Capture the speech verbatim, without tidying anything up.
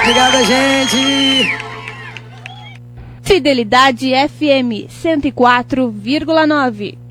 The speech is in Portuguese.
Obrigada, gente. Fidelidade F M cento e quatro vírgula nove.